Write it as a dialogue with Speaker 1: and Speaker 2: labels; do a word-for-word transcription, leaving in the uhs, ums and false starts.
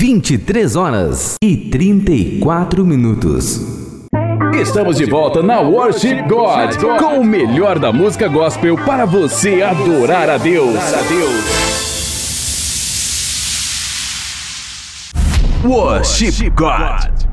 Speaker 1: vinte e três horas e trinta e quatro minutos.
Speaker 2: Estamos de volta na Worship God, com o melhor da música gospel para você adorar a Deus. Worship God.